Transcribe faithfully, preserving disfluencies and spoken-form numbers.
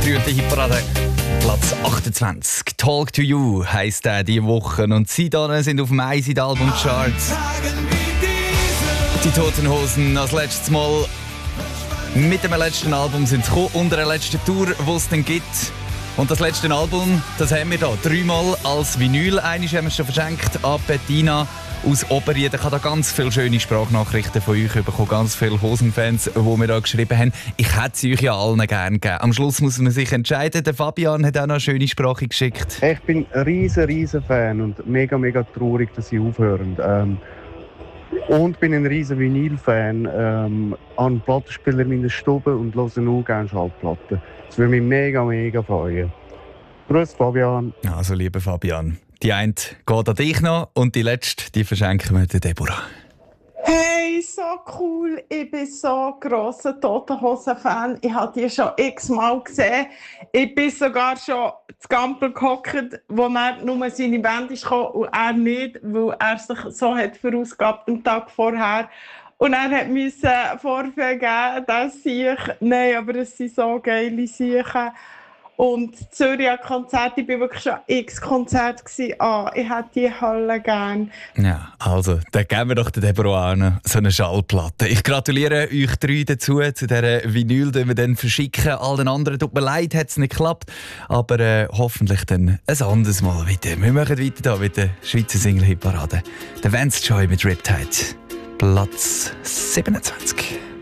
drei und die Hitparade. Platz achtundzwanzig. Talk to You heisst der diese Woche. Und sie da sind auf dem eins in den Albumcharts. Die Toten Hosen als letztes Mal mit dem letzten Album sind sie gekommen, unter der letzten Tour, die es dann gibt. Und das letzte Album, das haben wir hier dreimal als Vinyl. Einmal haben wir es schon verschenkt an Bettina aus Oberrieden. Ich habe da ganz viele schöne Sprachnachrichten von euch bekommen, ganz viele Hosenfans, die mir da geschrieben haben. Ich hätte sie euch ja allen gerne gegeben. Am Schluss muss man sich entscheiden. Der Fabian hat auch noch eine schöne Sprache geschickt. Ich bin ein riesen, riesen Fan und mega, mega traurig, dass sie aufhören. Ähm, und bin ein riesen Vinyl-Fan. Ähm, an Plattenspieler in meiner Stube und höre nur gerne Schallplatten. Das würde mich mega, mega freuen. Grüß Fabian. Also, lieber Fabian, die eine geht an dich noch und die letzte, die verschenken wir der Deborah. Hey, so cool. Ich bin so ein grosser Toten Hosen-Fan. Ich habe die schon x-mal gesehen. Ich bin sogar schon zu Gampel gehockt, wo er nur seine Band ist gekommen und er nicht, weil er sich so hat vorausgehabt am Tag vorher. Und er musste Vorführungen geben, dass ich, nein, aber es sind so geile Sachen. Und Zürich Konzert, ich war wirklich schon x Konzert. Ah, ich hätte die Halle gern. Ja, also, dann geben wir doch der Deborah auch noch so eine Schallplatte. Ich gratuliere euch drei dazu, zu dieser Vinyl, die wir dann verschicken. Allen anderen tut mir leid, hat es nicht geklappt. Aber äh, hoffentlich dann ein anderes Mal wieder. Wir machen weiter hier mit der Schweizer Single-Hitparade. Der Vance Joy mit Riptide. Platz siebenundzwanzig.